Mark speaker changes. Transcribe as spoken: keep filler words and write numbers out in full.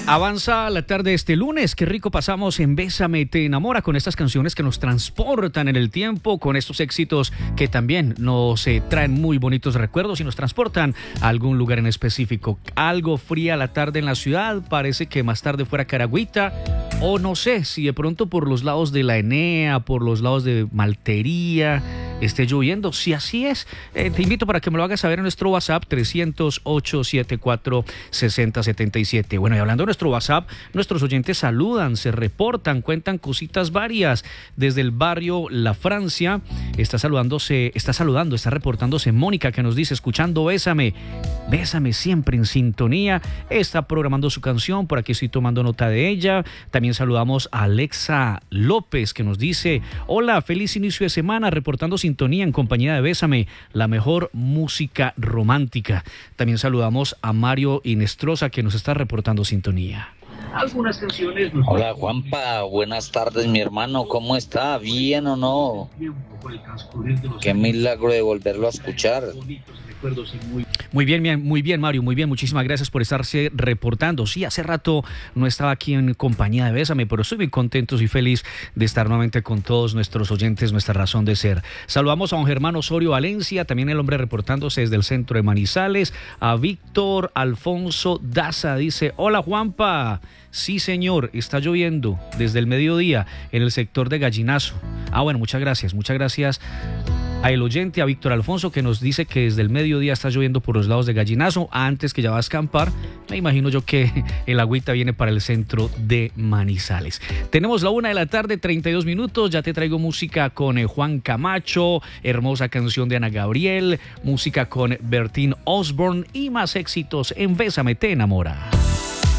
Speaker 1: Avanza la tarde de este lunes, qué rico pasamos en Bésame te enamora con estas canciones que nos transportan en el tiempo, con estos éxitos que también nos eh, traen muy bonitos recuerdos y nos transportan a algún lugar en específico. Algo fría la tarde en la ciudad, parece que más tarde fuera Caragüita, o no sé si de pronto por los lados de la Enea, por los lados de Maltería esté lloviendo. Si así es, eh, te invito para que me lo hagas saber en nuestro WhatsApp trescientos ocho setenta y cuatro sesenta setenta y siete. Bueno, y hablando de nuestro WhatsApp, nuestros oyentes saludan, se reportan, cuentan cositas varias. Desde el barrio La Francia está saludándose, está saludando, está reportándose Mónica, que nos dice, escuchando Bésame, Bésame siempre en sintonía, está programando su canción, por aquí estoy tomando nota de ella. También saludamos a Alexa López, que nos dice, hola, feliz inicio de semana, reportando sintonía en compañía de Bésame, la mejor música romántica. También saludamos a Mario Inestrosa, que nos está reportando sintonía.
Speaker 2: Algunas canciones. Hola Juanpa, buenas tardes mi hermano, ¿cómo está? ¿Bien o no? Qué milagro de volverlo a escuchar.
Speaker 1: Muy bien, muy bien Mario, muy bien, muchísimas gracias por estarse reportando. Sí, hace rato no estaba aquí en compañía de Bésame, pero estoy muy contento y feliz de estar nuevamente con todos nuestros oyentes, nuestra razón de ser. Saludamos a don Germán Osorio Valencia, también el hombre reportándose desde el centro de Manizales, a Víctor Alfonso Daza, dice, hola Juanpa, sí señor, está lloviendo desde el mediodía en el sector de Gallinazo. Ah bueno, muchas gracias, muchas gracias a el oyente, a Víctor Alfonso, que nos dice que desde el mediodía está lloviendo por los lados de Gallinazo, antes que ya va a escampar. Me imagino yo que el agüita viene para el centro de Manizales. Tenemos la una de la tarde, treinta y dos minutos, ya te traigo música con eh, Juan Camacho, hermosa canción de Ana Gabriel, música con Bertín Osborne y más éxitos en Bésame te enamora.